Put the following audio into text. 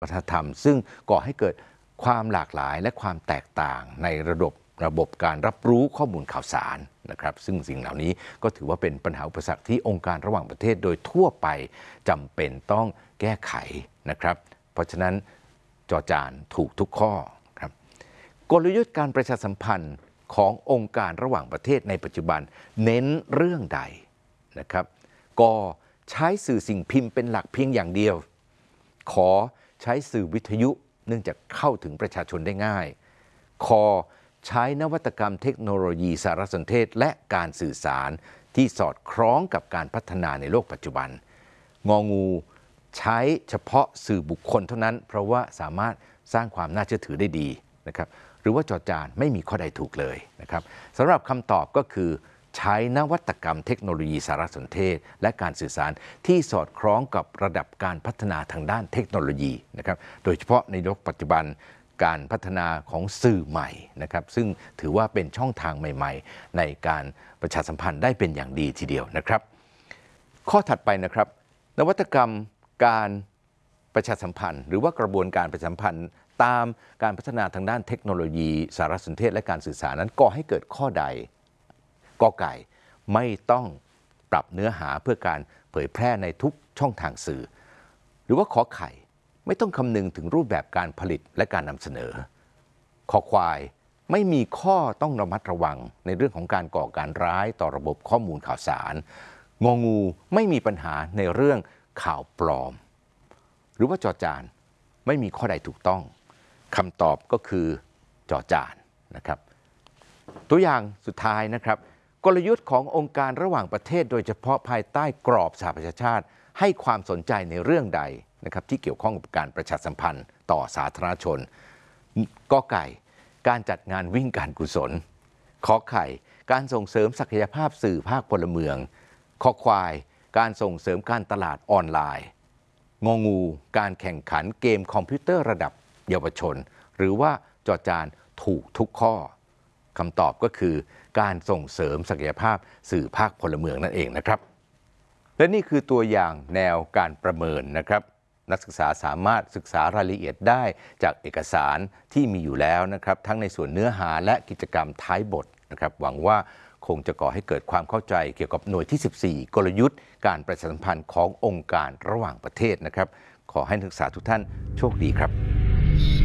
วัฒนธรรมซึ่งก่อให้เกิดความหลากหลายและความแตกต่างในระบบการรับรู้ข้อมูลข่าวสารนะครับซึ่งสิ่งเหล่านี้ก็ถือว่าเป็นปัญหาอุปสรรคที่องค์การระหว่างประเทศโดยทั่วไปจำเป็นต้องแก้ไขนะครับเพราะฉะนั้นจอจานถูกทุกข้อครับกลยุทธ์การประชาสัมพันธ์ขององค์การระหว่างประเทศในปัจจุบันเน้นเรื่องใดนะครับกใช้สื่อสิ่งพิมพ์เป็นหลักเพียงอย่างเดียวขอใช้สื่อวิทยุเนื่องจากเข้าถึงประชาชนได้ง่ายใช้นวัตกรรมเทคโนโลยีสารสนเทศและการสื่อสารที่สอดคล้องกับการพัฒนาในโลกปัจจุบันงูใช้เฉพาะสื่อบุคคลเท่านั้นเพราะว่าสามารถสร้างความน่าเชื่อถือได้ดีนะครับหรือว่าจอจานไม่มีข้อใดถูกเลยนะครับสำหรับคำตอบก็คือใช้นวัตกรรมเทคโนโลยีสารสนเทศและการสื่อสารที่สอดคล้องกับระดับการพัฒนาทางด้านเทคโนโลยีนะครับโดยเฉพาะในยุคปัจจุบันการพัฒนาของสื่อใหม่นะครับซึ่งถือว่าเป็นช่องทางใหม่ๆในการประชาสัมพันธ์ได้เป็นอย่างดีทีเดียวนะครับข้อถัดไปนะครับนวัตกรรมการประชาสัมพันธ์หรือว่ากระบวนการประชาสัมพันธ์ตามการพัฒนาทางด้านเทคโนโลยีสารสนเทศและการสื่อสารนั้นก่อให้เกิดข้อใดกไก่ไม่ต้องปรับเนื้อหาเพื่อการเผยแพร่ในทุกช่องทางสื่อหรือว่าขอไข่ไม่ต้องคำนึงถึงรูปแบบการผลิตและการนำเสนอคอควายไม่มีข้อต้องระมัดระวังในเรื่องของการก่อการร้ายต่อระบบข้อมูลข่าวสารงองูไม่มีปัญหาในเรื่องข่าวปลอมหรือว่าจอจานไม่มีข้อใดถูกต้องคำตอบก็คือจอจานนะครับตัวอย่างสุดท้ายนะครับกลยุทธ์ขององค์การระหว่างประเทศโดยเฉพาะภายใต้กรอบสหประชาชาติให้ความสนใจในเรื่องใดนะครับที่เกี่ยวข้องกับการประชาสัมพันธ์ต่อสาธารณชนกไก่การจัดงานวิ่งการกุศลขอไข่การส่งเสริมศักยภาพสื่อภาคพลเมืองคอควายการส่งเสริมการตลาดออนไลน์งูการแข่งขันเกมคอมพิวเตอร์ระดับเยาวชนหรือว่าจอจานถูกทุกข้อคำตอบก็คือการส่งเสริมศักยภาพสื่อภาคพลเมืองนั่นเองนะครับและนี่คือตัวอย่างแนวการประเมินนะครับนักศึกษาสามารถศึกษารายละเอียดได้จากเอกสารที่มีอยู่แล้วนะครับทั้งในส่วนเนื้อหาและกิจกรรมท้ายบทนะครับหวังว่าคงจะก่อให้เกิดความเข้าใจเกี่ยวกับหน่วยที่ 14 กลยุทธ์การประชาสัมพันธ์ขององค์การระหว่างประเทศนะครับขอให้นักศึกษาทุกท่านโชคดีครับ